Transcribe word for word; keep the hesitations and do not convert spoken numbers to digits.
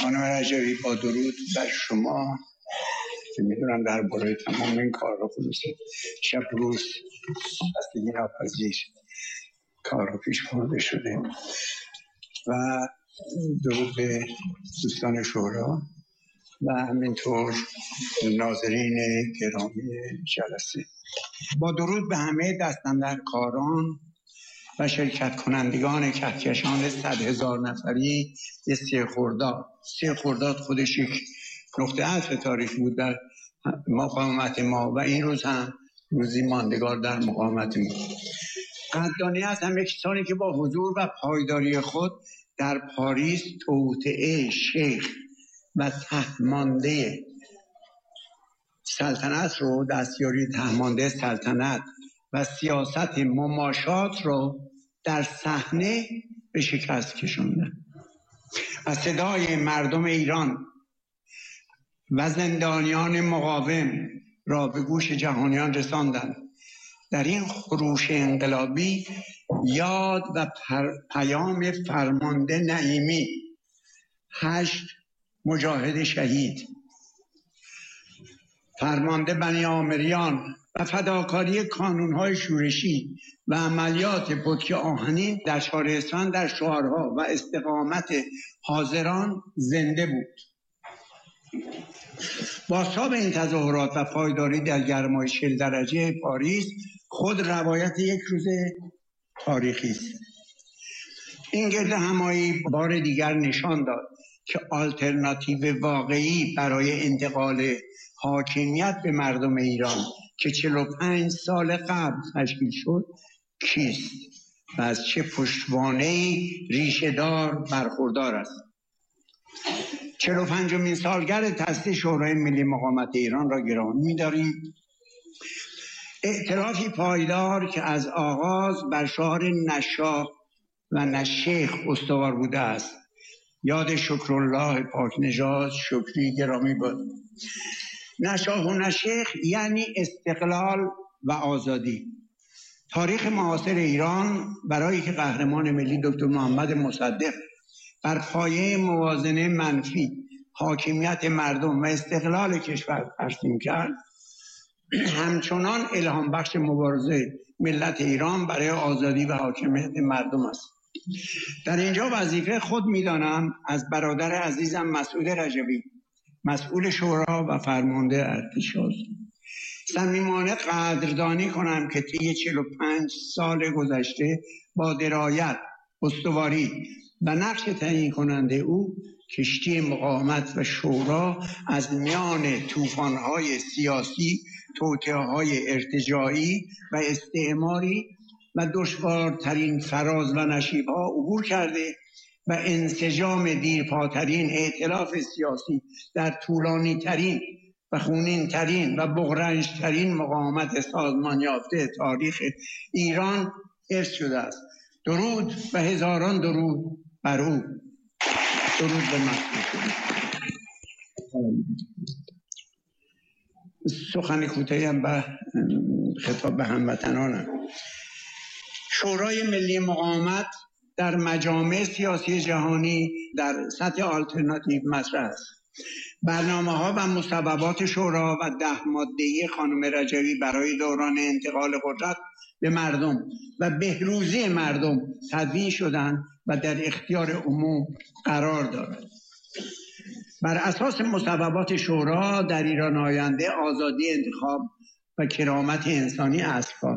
خانم رجبی، با درود بر شما که میدونم در برای تمام این کار رو خلوص شب روز بستگی ناپذیر کار رو پیش برده شده و درود به دوستان شورا و همینطور ناظرین گرامی جلسه. با درود به همه دستاندرکاران و شرکت کنندگان کهکشان صد هزار نفری سه خرداد. سه خرداد خودش یک نقطه عطف تاریخی بود در مقاومت ما و این روز هم روزی ماندگار در مقاومت ما. قدردانی از همه کسانی که با حضور و پایداری خود در پاریس توطئه شیخ و تهمانده سلطنت رو، دستیاری تهمانده سلطنت و سیاست مماشات رو در صحنه به شکست کشوندن و صدای مردم ایران و زندانیان مقاوم را به گوش جهانیان رساندند. در این خروش انقلابی یاد و پیام فرمانده نعیمی، هشت مجاهد شهید، فرمانده بنی آمریان و فداکاری کانونهای شورشی و عملیات بتک آهنین در شهر اصفهان در شعارها و استقامت حاضران زنده بود. بازتاب این تظاهرات و پایداری در گرمای چهل درجه پاریس خود روایت یک روز تاریخی است. این گرد همایی بار دیگر نشان داد که آلترناتیو واقعی برای انتقال حاکمیت به مردم ایران که چهل و پنج سال قبل تشکیل شد کیست و از چه پشتوانه‌ای ریشه‌دار برخوردار است. چهل و پنجمین سالگرد تأسیس شورای ملی مقاومت ایران را گرامی می‌داریم. ائتلافی پایدار که از آغاز بر شعار نشاه و نشیخ استوار بوده است. یاد شکرالله پاک نژاد شکری گرامی باد. نشاه و نشیخ یعنی استقلال و آزادی. تاریخ معاصر ایران برای که قهرمان ملی دکتر محمد مصدق بر پایه موازنه منفی حاکمیت مردم و استقلال کشور ترسیم کرد، همچنان الهام بخش مبارزه ملت ایران برای آزادی و حاکمیت مردم است. در اینجا وظیفه خود می‌دانم از برادر عزیزم مسعود رجبی، مسئول شورا و فرمانده ارتش، صمیمانه قدردانی کنم که طی چهل و پنج سال گذشته با درایت، استواری و نقش تعیین کننده او کشتی مقاومت و شورا از میان طوفان‌های سیاسی، توطئه‌های ارتجاعی و استعماری و دشوارترین فراز و نشیب‌ها عبور کرده و انسجام دیرپاترین ائتلاف سیاسی در طولانی ترین و خونین ترین و بغرنج ترین مقاومت سازمان یافته تاریخ ایران حفظ شده است. درود و هزاران درود بر او. درود به مسعود. سخن کوتاهی هم به خطاب به هموطنانم. شورای ملی مقاومت در مجامع سیاسی جهانی در سطح آلترناتیو مطرح است. برنامه‌ها و مصوبات شورا و ده ماده‌ای خانم رجبی برای دوران انتقال قدرت به مردم و بهروزی مردم تدوین شدند و در اختیار عموم قرار دارند. بر اساس مصوبات شورا در ایران آینده آزادی انتخاب و کرامت انسانی اصل